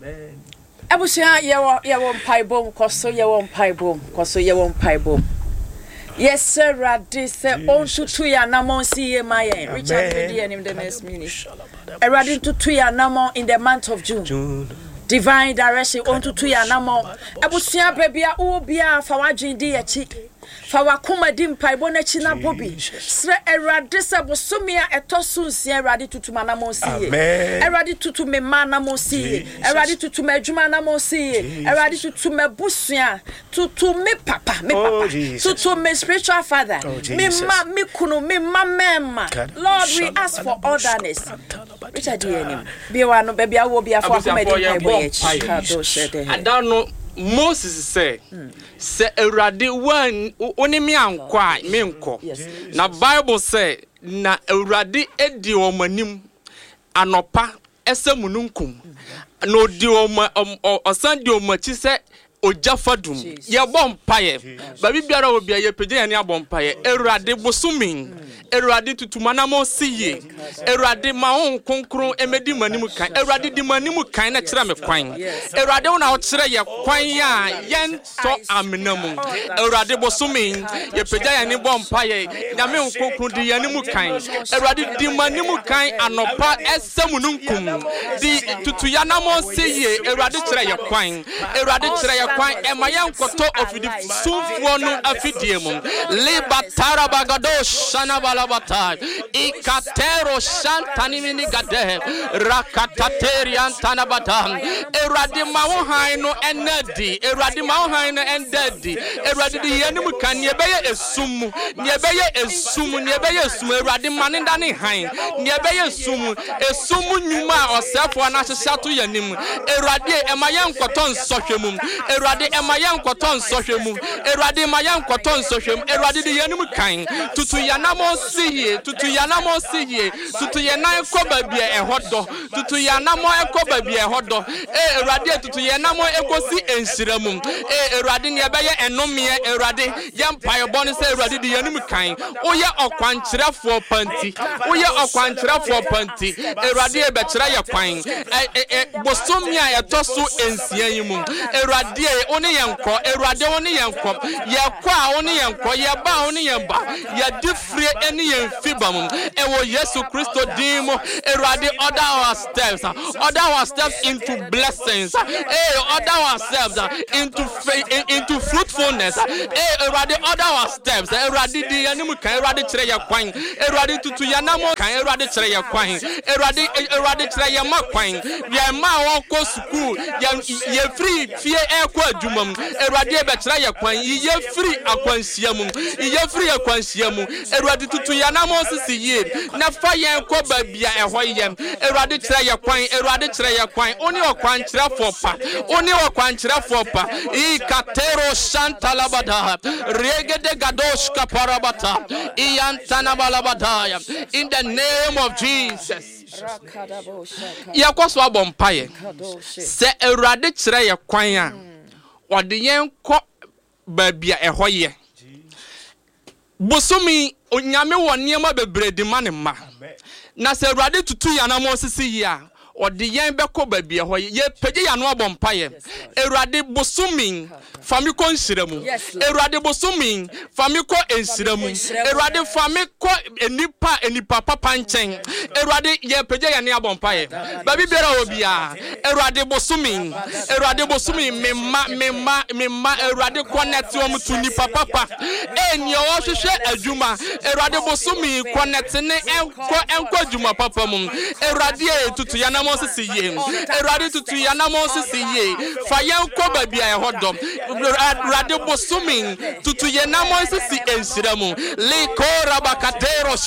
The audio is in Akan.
Abusia yewo mpaibom koso yewo mpaibom. Yes sir, Radis say on to ya namo see my Richard Media in the next minute. Eradin to ya namo in the month of June. Divine direction on to ya namo. Abusia bebia ubia fawajin di echi. Fawakuma dim paibona china bobi. Sre eradisa bosumia etosun si eradi tutu manamo siye. Eradi tutu me manamo siye. Eradi tutu me juma namo siye. Eradi tutu me busuya. Tutu me papa. Tutu me spiritual father. Me kunu me mama. Lord, we ask for orderness. Richard Dienim. Biwa no baby awo bia fawakuma dim paiboye. I don't know. Moses say Eradi one oni mi ankwa me nko na Bible say na Eradi edi omanim anopa esemununkum na odi osan di omachi say ojafadum ye bompaye ba bibiara obi aye pege ya ne abompaye Eradi bosumin Eradi tutumana mo siye Eradi ma on konkron emedi manimu kan Eradi di manimu kan na kira me kwan Eradi wona o kire ye kwan ya yen to amenamu Eradi bosumin ye pege ya ne bompaye na me konkron di yanimu kan Eradi di manimu kan anopa esamununkum di tutuyana mo siye Eradi kire ye kwan Eradi kire ye kwan emayan koto ofidi sunfuo no afidiemu libatara bagado shana balabata ikatero shantani mini gade rakatateri antana batam Eradi mawo han no enedi Eradi mawo han no endedi Eradi di yenimu kan yebeye esum Eradi maninda ni han yebeye esum nyuma osefo na hyehyatu yanim Eradi emayan koto nsohwemu Eradi emayan koton sohwemu Eradi mayan koton sohwemu Eradi di yanum kan tutu yanamo siye tutu yanan ko babia ehodo tutu yanamo ekoba bia ehodo Eradi tutu yanamo ekosi enhiramu Eradi ne beye enome Eradi yampaye bone se Eradi di yanum kan oye okwankyerefo panti Eradi ebekira ye kwan bosomia etoso ensia yimu Eradi oni yenko Eradi oni yenko yekwa oni yenko yeba oni yemba ya difre eni yenfibam ewo Yesu Kristo dimo Eradi order our steps into blessings order ourselves into fruitfulness Eradi order our steps Eradi di animu kan Eradi kire ye kwan Eradi tutu yanamo kan Eradi kire ye kwan Eradi kire ye makwan ye ma won ko school ye free fie ekwa adwumam Eradi ebekira ye kwan ye free akwansiamu Eradi tutu yanamo sisi ye na fa ye ko babia eho yem Eradi kire ye kwan oni okwan kire fopa ikatero shantalabada regede gadosh kaparabata iyantana balabada in the name of Jesus yakwaso abompaye se Eradi kire ye kwan a ode yen ko babia ehoye bosomi onyame wo niema bebredi manema na se Eradi tutu yanamo sisi ya ode yen beko babia ehoye ye pege yano abompaye Eradi bosomi famiko nsiremu Eradi bosomi famiko ensiremu Eradi famiko enipa papa nchen Eradi ye pege yane abompaye babi bera obia Eradi bosomi mema Eradi connect wo mtu nipa papa enyo wo hwehwe adwuma Eradi bosomi connect ne enko adwuma papa mum Eradi tutu yanamo sisi ye Eradi tutu yanamo sisi ye fa yenko babia ehodom Eradi bosomi tutu yanamo sisi ensiramu likora bakatero